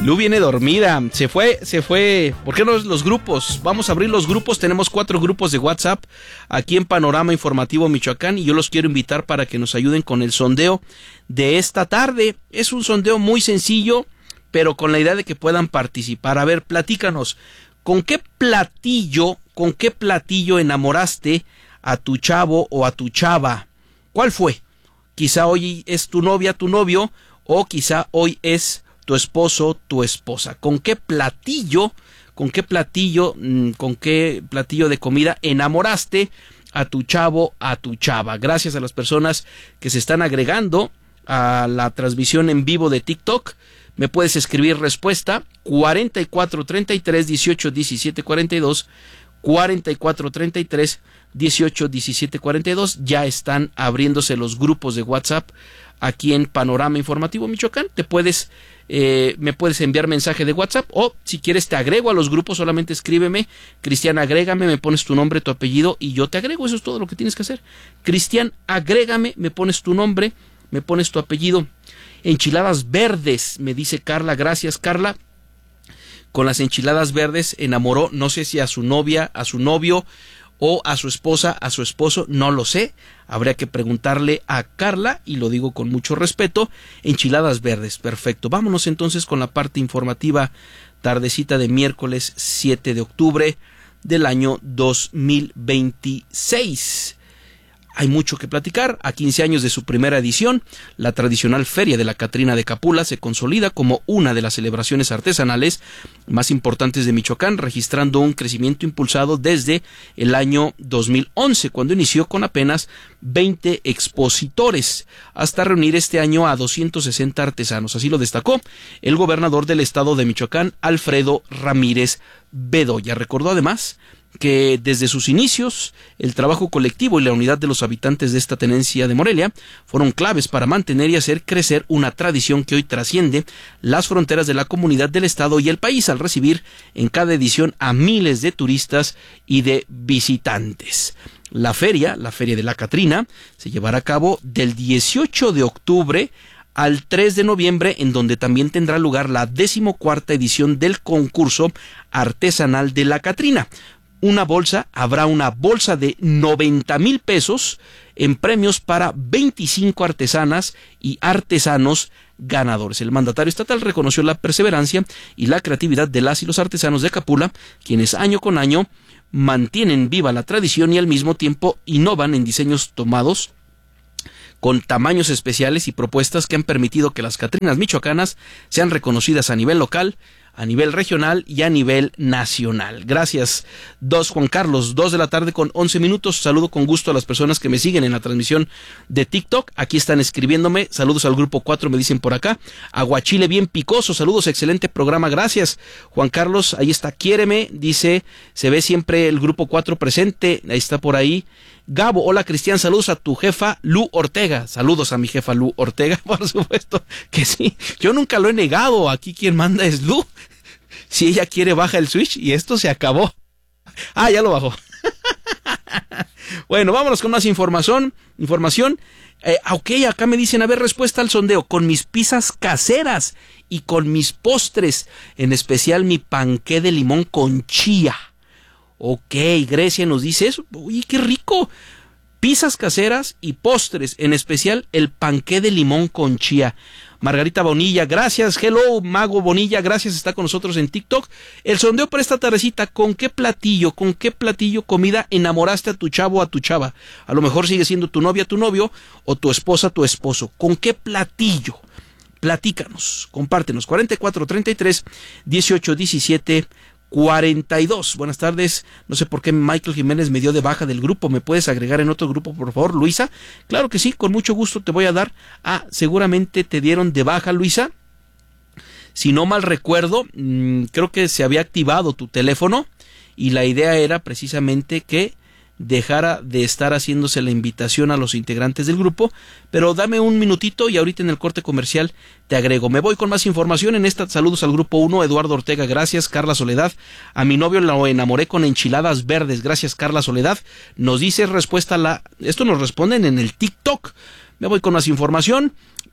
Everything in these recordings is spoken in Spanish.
Lu viene dormida, se fue. ¿Por qué no los grupos? Vamos a abrir los grupos, tenemos 4 grupos de WhatsApp aquí en Panorama Informativo Michoacán y yo los quiero invitar para que nos ayuden con el sondeo de esta tarde. Es un sondeo muy sencillo, pero con la idea de que puedan participar. A ver, platícanos, ¿con qué platillo enamoraste a tu chavo o a tu chava? ¿Cuál fue? Quizá hoy es tu novia, tu novio, o quizá hoy es tu esposo, tu esposa. ¿Con qué platillo de comida enamoraste a tu chavo, a tu chava? Gracias a las personas que se están agregando a la transmisión en vivo de TikTok. Me puedes escribir respuesta 4433 18 17 42, 4433 18 17 42. Ya están abriéndose los grupos de WhatsApp aquí en Panorama Informativo Michoacán. Me puedes enviar mensaje de WhatsApp, o si quieres te agrego a los grupos. Solamente escríbeme: Cristian, agrégame, me pones tu nombre, tu apellido y yo te agrego. Eso es todo lo que tienes que hacer. Cristian, agrégame, me pones tu nombre, me pones tu apellido. Enchiladas verdes, me dice Carla. Gracias, Carla. Con las enchiladas verdes enamoró, no sé si a su novia, a su novio, o a su esposa, a su esposo, no lo sé. Habría que preguntarle a Carla, y lo digo con mucho respeto. Enchiladas verdes, perfecto. Vámonos entonces con la parte informativa, tardecita de miércoles 7 de octubre del año 2026. Hay mucho que platicar. A 15 años de su primera edición, la tradicional Feria de la Catrina de Capula se consolida como una de las celebraciones artesanales más importantes de Michoacán, registrando un crecimiento impulsado desde el año 2011, cuando inició con apenas 20 expositores, hasta reunir este año a 260 artesanos. Así lo destacó el gobernador del estado de Michoacán, Alfredo Ramírez Bedoya. Recordó además que desde sus inicios el trabajo colectivo y la unidad de los habitantes de esta tenencia de Morelia fueron claves para mantener y hacer crecer una tradición que hoy trasciende las fronteras de la comunidad del estado y el país, al recibir en cada edición a miles de turistas y de visitantes. La feria de la Catrina, se llevará a cabo del 18 de octubre al 3 de noviembre, en donde también tendrá lugar la 14ª edición del concurso artesanal de la Catrina. Habrá una bolsa de 90,000 pesos en premios para 25 artesanas y artesanos ganadores. El mandatario estatal reconoció la perseverancia y la creatividad de las y los artesanos de Capula, quienes año con año mantienen viva la tradición y al mismo tiempo innovan en diseños tomados con tamaños especiales y propuestas que han permitido que las Catrinas michoacanas sean reconocidas a nivel local, a nivel regional y a nivel nacional. Gracias, Juan Carlos. 2 de la tarde con 11 minutos. Saludo con gusto a las personas que me siguen en la transmisión de TikTok. Aquí están escribiéndome. Saludos al grupo 4, me dicen por acá. Aguachile bien picoso. Saludos, excelente programa. Gracias, Juan Carlos. Ahí está, quiéreme. Dice, se ve siempre el grupo 4 presente. Ahí está por ahí. Gabo, hola Cristian, saludos a tu jefa Lu Ortega. Saludos a mi jefa Lu Ortega, por supuesto que sí. Yo nunca lo he negado. Aquí quien manda es Lu. Si ella quiere, baja el switch y esto se acabó. Ah, ya lo bajó. Bueno, vámonos con más información. Ok, acá me dicen, a ver, respuesta al sondeo. Con mis pizzas caseras y con mis postres, en especial mi panqué de limón con chía. Ok, Grecia nos dice eso. Uy, qué rico. Pizzas caseras y postres, en especial el panqué de limón con chía. Margarita Bonilla, gracias. Hello, Mago Bonilla, gracias, está con nosotros en TikTok. El sondeo para esta tardecita: ¿con qué platillo comida enamoraste a tu chavo o a tu chava? A lo mejor sigue siendo tu novia, tu novio, o tu esposa, tu esposo. ¿Con qué platillo? Platícanos, compártenos. 4433 18 17 42. Buenas tardes. No sé por qué Michael Jiménez me dio de baja del grupo. ¿Me puedes agregar en otro grupo, por favor, Luisa? Claro que sí, con mucho gusto te voy a dar. Seguramente te dieron de baja, Luisa. Si no mal recuerdo, creo que se había activado tu teléfono y la idea era precisamente que dejara de estar haciéndose la invitación a los integrantes del grupo, pero dame un minutito y ahorita en el corte comercial te agrego. Me voy con más información en esta. Saludos al grupo 1, Eduardo Ortega, gracias. Carla Soledad, a mi novio lo enamoré con enchiladas verdes, gracias Carla Soledad. Nos dice respuesta esto nos responden en el TikTok. Me voy con más información.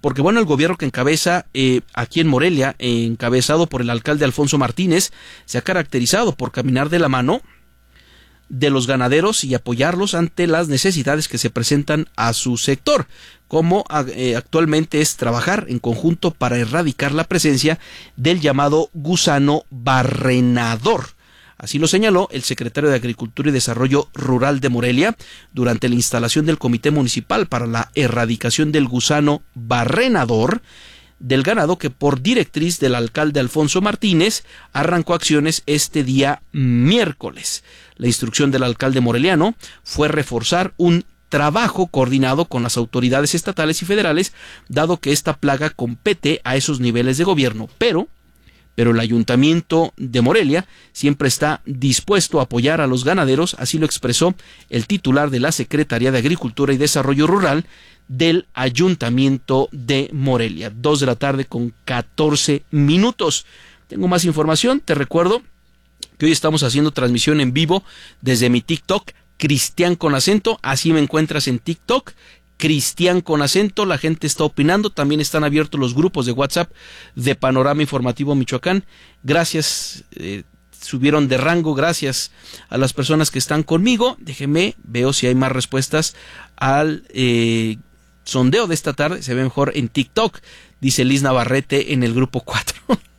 porque bueno, el gobierno que encabeza aquí en Morelia, encabezado por el alcalde Alfonso Martínez, se ha caracterizado por caminar de la mano de los ganaderos y apoyarlos ante las necesidades que se presentan a su sector, como actualmente es trabajar en conjunto para erradicar la presencia del llamado gusano barrenador. Así lo señaló el secretario de Agricultura y Desarrollo Rural de Morelia durante la instalación del Comité Municipal para la Erradicación del Gusano Barrenador del ganado, que por directriz del alcalde Alfonso Martínez arrancó acciones este día miércoles. La instrucción del alcalde moreliano fue reforzar un trabajo coordinado con las autoridades estatales y federales, dado que esta plaga compete a esos niveles de gobierno, pero el Ayuntamiento de Morelia siempre está dispuesto a apoyar a los ganaderos, así lo expresó el titular de la Secretaría de Agricultura y Desarrollo Rural del Ayuntamiento de Morelia. 2:14 p.m. Tengo más información, te recuerdo que hoy estamos haciendo transmisión en vivo desde mi TikTok, Cristian con acento, así me encuentras en TikTok, Cristian con acento. La gente está opinando, también están abiertos los grupos de WhatsApp de Panorama Informativo Michoacán. Gracias, subieron de rango, gracias a las personas que están conmigo. Déjeme, veo si hay más respuestas al sondeo de esta tarde. Se ve mejor en TikTok, dice Liz Navarrete en el grupo 4.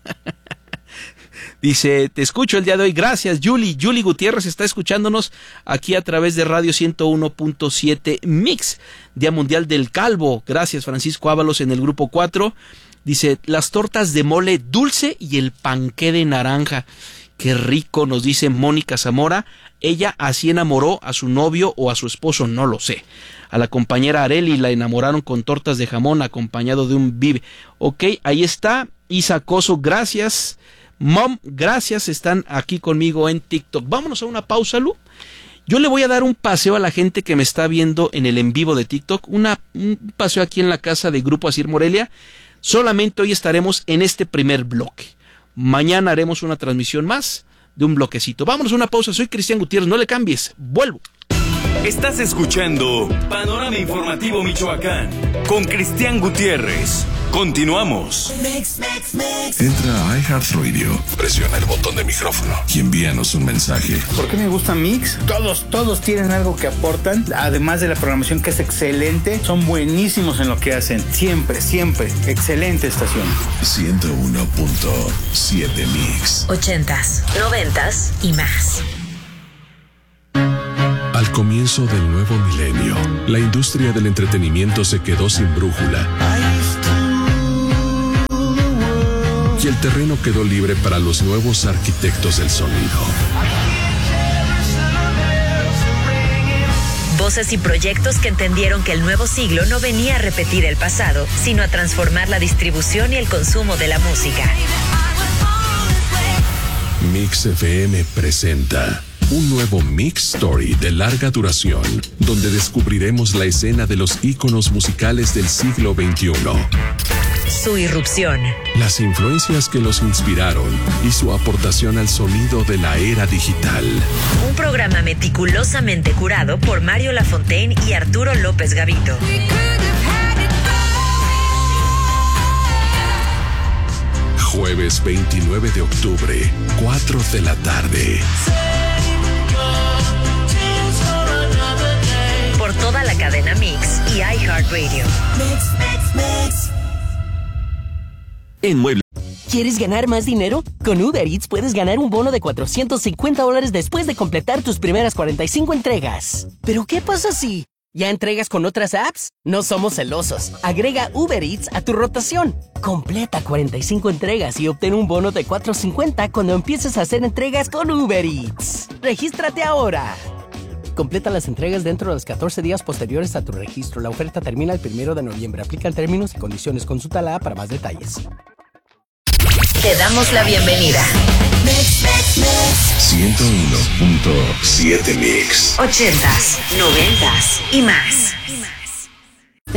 Dice, te escucho el día de hoy, gracias Yuli Gutiérrez está escuchándonos aquí a través de Radio 101.7 Mix, Día Mundial del Calvo, gracias Francisco Ábalos en el grupo 4, dice, las tortas de mole dulce y el panqué de naranja, qué rico, nos dice Mónica Zamora, ella así enamoró a su novio o a su esposo, no lo sé. A la compañera Areli la enamoraron con tortas de jamón acompañado de un bibe. Ok, ahí está, Isa Coso, gracias. Mom, gracias, están aquí conmigo en TikTok. Vámonos a una pausa, Lu. Yo le voy a dar un paseo a la gente que me está viendo en el en vivo de TikTok, un paseo aquí en la casa de Grupo Asir Morelia. Solamente hoy estaremos en este primer bloque. Mañana haremos una transmisión más de un bloquecito. Vámonos a una pausa, soy Cristian Gutiérrez, no le cambies, vuelvo. Estás escuchando Panorama Informativo Michoacán con Cristian Gutiérrez. Continuamos. Entra a iHeartRadio, presiona el botón de micrófono y envíanos un mensaje. ¿Por qué me gusta Mix? Todos tienen algo que aportan, además de la programación que es excelente, son buenísimos en lo que hacen. Siempre, excelente estación. 101.7 Mix. 80s, 90s y más. Al comienzo del nuevo milenio, la industria del entretenimiento se quedó sin brújula. Y el terreno quedó libre para los nuevos arquitectos del sonido. Voces y proyectos que entendieron que el nuevo siglo no venía a repetir el pasado, sino a transformar la distribución y el consumo de la música. Mix FM presenta un nuevo Mix Story de larga duración, donde descubriremos la escena de los íconos musicales del siglo XXI. Su irrupción. Las influencias que los inspiraron y su aportación al sonido de la era digital. Un programa meticulosamente curado por Mario Lafontaine y Arturo López Gavito. Jueves 29 de octubre, 4 de la tarde. Por toda la cadena Mix y iHeartRadio. En Mueble. ¿Quieres ganar más dinero? Con Uber Eats puedes ganar un bono de $450 después de completar tus primeras 45 entregas. ¿Pero qué pasa si ya entregas con otras apps? No somos celosos. Agrega Uber Eats a tu rotación. Completa 45 entregas y obtén un bono de $450 cuando empieces a hacer entregas con Uber Eats. ¡Regístrate ahora! Completa las entregas dentro de los 14 días posteriores a tu registro. La oferta termina el 1 de noviembre. Aplican términos y condiciones. Consulta la app para más detalles. Te damos la bienvenida. 101.7 Mix. 80s, 90s y más.